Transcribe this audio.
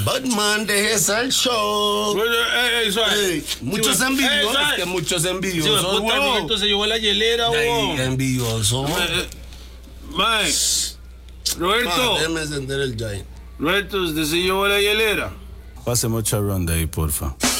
Batman, déjese el show. Suave. Muchos envidiosos. Es que muchos envidiosos. Sí, puta, Miguelito se llevó la hielera, weón. Envidioso. Mae. Roberto. Déjeme encender el Jai. Roberto, ¿usted se llevó la hielera? Pase mucha ronda ahí, porfa.